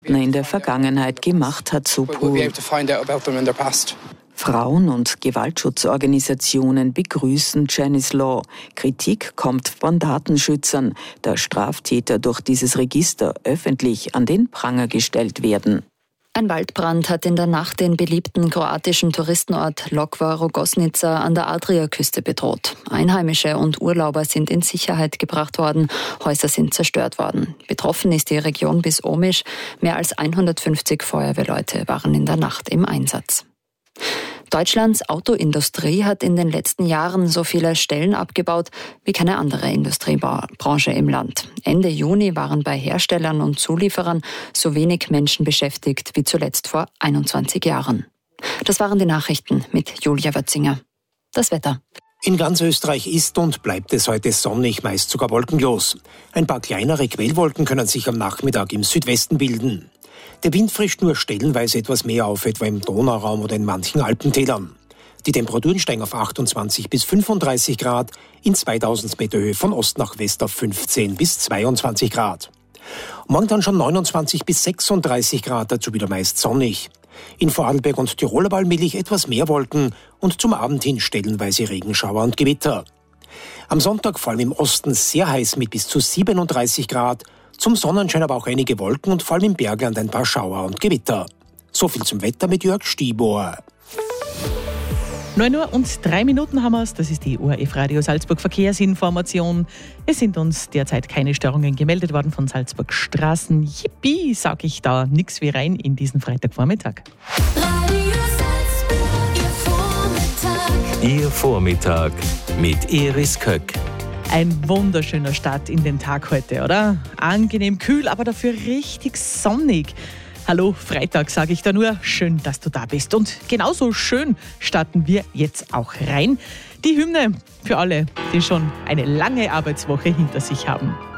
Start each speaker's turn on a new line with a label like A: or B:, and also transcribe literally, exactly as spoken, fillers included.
A: Partner in der Vergangenheit gemacht hat, so Poole. Frauen- und Gewaltschutzorganisationen begrüßen Janice Law. Kritik kommt von Datenschützern, da Straftäter durch dieses Register öffentlich an den Pranger gestellt werden.
B: Ein Waldbrand hat in der Nacht den beliebten kroatischen Touristenort Lokva Rogoznica an der Adriaküste bedroht. Einheimische und Urlauber sind in Sicherheit gebracht worden, Häuser sind zerstört worden. Betroffen ist die Region bis Omiš. Mehr als hundertfünfzig Feuerwehrleute waren in der Nacht im Einsatz. Deutschlands Autoindustrie hat in den letzten Jahren so viele Stellen abgebaut wie keine andere Industriebranche im Land. Ende Juni waren bei Herstellern und Zulieferern so wenig Menschen beschäftigt wie zuletzt vor einundzwanzig Jahren. Das waren die Nachrichten mit Julia Wötzinger. Das Wetter.
C: In ganz Österreich ist und bleibt es heute sonnig, meist sogar wolkenlos. Ein paar kleinere Quellwolken können sich am Nachmittag im Südwesten bilden. Der Wind frischt nur stellenweise etwas mehr auf, etwa im Donauraum oder in manchen Alpentälern. Die Temperaturen steigen auf achtundzwanzig bis fünfunddreißig Grad, in zweitausend Meter Höhe von Ost nach West auf fünfzehn bis zweiundzwanzig Grad. Morgen dann schon neunundzwanzig bis sechsunddreißig Grad, dazu wieder meist sonnig. In Vorarlberg und Tiroler allmählich etwas mehr Wolken und zum Abend hin stellenweise Regenschauer und Gewitter. Am Sonntag vor allem im Osten sehr heiß mit bis zu siebenunddreißig Grad, zum Sonnenschein aber auch einige Wolken und vor allem im Bergland ein paar Schauer und Gewitter. So viel zum Wetter mit Jörg Stibor.
D: neun Uhr und drei Minuten haben wir es. Das ist die O R F Radio Salzburg Verkehrsinformation. Es sind uns derzeit keine Störungen gemeldet worden von Salzburg Straßen. Yippie, sag ich da. Nix wie rein in diesen Freitagvormittag.
E: Radio Salzburg, Ihr Vormittag.
F: Ihr Vormittag mit Iris Köck.
D: Ein wunderschöner Start in den Tag heute, oder? Angenehm kühl, aber dafür richtig sonnig. Hallo, Freitag sage ich da nur. Schön, dass du da bist. Und genauso schön starten wir jetzt auch rein. Die Hymne für alle, die schon eine lange Arbeitswoche hinter sich haben.